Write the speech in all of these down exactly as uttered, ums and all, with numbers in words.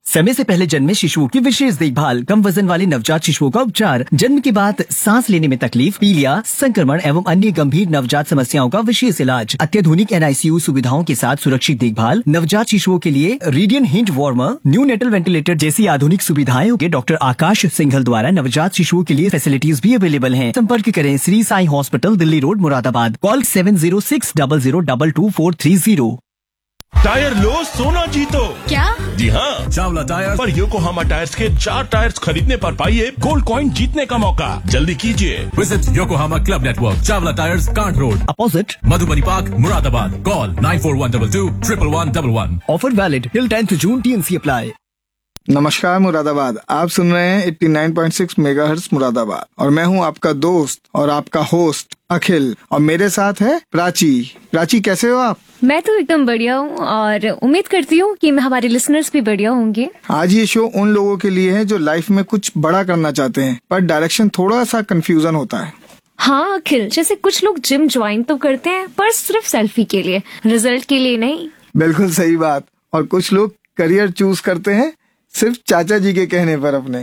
समय से पहले जन्मे शिशुओं की विशेष देखभाल, कम वजन वाले नवजात शिशुओं का उपचार, जन्म के बाद सांस लेने में तकलीफ, पीलिया, संक्रमण एवं अन्य गंभीर नवजात समस्याओं का विशेष इलाज, अत्याधुनिक एन आई सी यू सुविधाओं के साथ सुरक्षित देखभाल, नवजात शिशुओं के लिए radiant hint warmer, new natal ventilator जैसी आधुनिक सुविधाएं के डॉक्टर आकाश सिंघल द्वारा नवजात शिशुओं के लिए फैसिलिटीज भी अवेलेबल हैं। संपर्क करें Shri Sai hospital, Delhi road, Moradabad. Call seven zero six double zero double two four three zero. Tyre लो सोना जीतो। क्या? जी हाँ, चावला टायर पर योकोहामा टायर्स के चार टायर्स खरीदने पर पाइए गोल्ड कॉइन जीतने का मौका। जल्दी कीजिए। Visit Yokohama club network, Chawla tyres, can't road, opposite Madhubani park, Moradabad. Call nine four one two to triple one double one. Offer valid till tenth June, T N C apply. नमस्कार मुरादाबाद, आप सुन रहे हैं eighty nine point six megahertz Moradabad और मैं हूं आपका दोस्त और आपका होस्ट अखिल और मेरे साथ है प्राची। प्राची, कैसे हो आप? मैं तो एकदम बढ़िया हूँ और उम्मीद करती हूँ कि हमारे लिसनर्स भी बढ़िया होंगे। आज ये शो उन लोगों के लिए है जो लाइफ में कुछ बड़ा करना चाहते हैं पर डायरेक्शन थोड़ा सा कंफ्यूजन होता है। हाँ अखिल, जैसे कुछ लोग जिम ज्वाइन तो करते हैं पर सिर्फ सेल्फी के लिए, रिजल्ट के लिए नहीं। बिल्कुल सही बात। और कुछ लोग करियर चूज करते हैं सिर्फ चाचा जी के कहने पर अपने।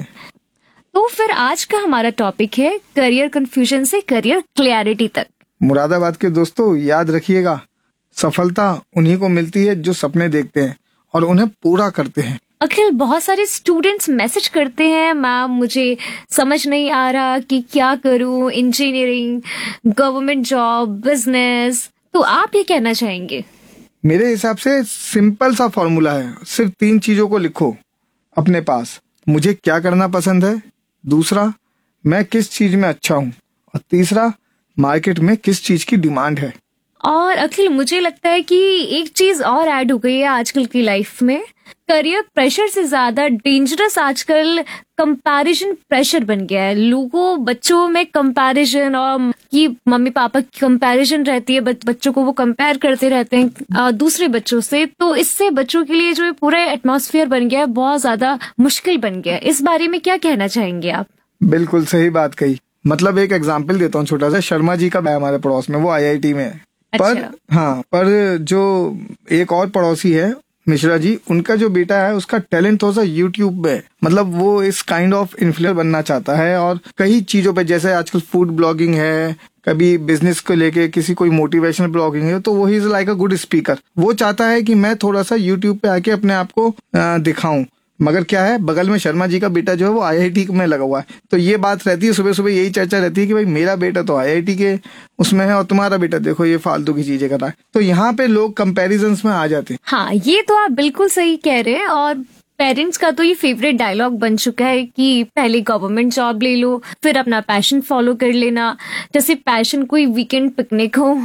तो फिर आज का हमारा टॉपिक है करियर कंफ्यूजन से करियर क्लैरिटी तक। मुरादाबाद के दोस्तों, याद रखिएगा, सफलता उन्हीं को मिलती है जो सपने देखते हैं और उन्हें पूरा करते हैं। अखिल, बहुत सारे स्टूडेंट्स मैसेज करते हैं, मैम मुझे समझ नहीं आ रहा कि क्या करूं, इंजीनियरिंग, गवर्नमेंट जॉब, बिजनेस। तो आप ये कहना चाहेंगे? मेरे हिसाब से सिंपल सा फॉर्मूला है, सिर्फ तीन चीजों को लिखो अपने पास। मुझे क्या करना पसंद है, दूसरा मैं किस चीज में अच्छा हूँ और तीसरा मार्केट में किस चीज की डिमांड है। और अखिल, मुझे लगता है कि एक चीज और ऐड हो गई है आजकल की लाइफ में। करियर प्रेशर से ज्यादा डेंजरस आजकल कंपैरिजन प्रेशर बन गया है। लोगों बच्चों में कंपैरिजन और कि मम्मी पापा की कंपैरिजन रहती है, बच्चों को वो कंपेयर करते रहते हैं दूसरे बच्चों से। तो इससे बच्चों के लिए जो पूरा एटमॉस्फेयर बन गया है बहुत ज्यादा मुश्किल बन गया है। इस बारे में क्या कहना चाहेंगे आप? बिल्कुल सही बात कही। मतलब एक एग्जाम्पल देता हूँ छोटा सा। शर्मा जी का है हमारे पड़ोस में, वो आई आई टी में है। अच्छा। पर हाँ, पर जो एक और पड़ोसी है मिश्रा जी, उनका जो बेटा है उसका टैलेंट थोड़ा सा यूट्यूब में, मतलब वो इस काइंड ऑफ इन्फ्लुएंसर बनना चाहता है और कई चीजों पे, जैसे आजकल फूड ब्लॉगिंग है, कभी बिजनेस को लेके किसी कोई मोटिवेशनल ब्लॉगिंग है, तो वो he is like a good speaker. वो चाहता है कि मैं थोड़ा सा यूट्यूब पे आके अपने आप को दिखाऊं। मगर क्या है, बगल में शर्मा जी का बेटा जो है वो आई आई टी में लगा हुआ है। तो ये बात रहती है, सुबह सुबह यही चर्चा रहती है कि भाई मेरा बेटा तो आई आई टी के उसमें है और तुम्हारा बेटा देखो ये फालतू की चीजें कर रहा है। तो यहाँ पे लोग कंपैरिजंस में आ जाते हैं। हाँ, ये तो आप बिल्कुल सही कह रहे हैं। और पेरेंट्स का तो ये फेवरेट डायलॉग बन चुका है कि पहले गवर्नमेंट जॉब ले लो, फिर अपना पैशन फॉलो कर लेना, जैसे पैशन कोई वीकेंड पिकनिक हो।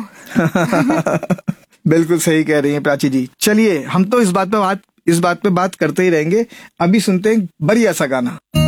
बिल्कुल सही कह रही हैं प्राची जी। चलिए, हम तो इस बात पे बात इस बात पे बात करते ही रहेंगे। अभी सुनते हैं बढ़िया सा गाना।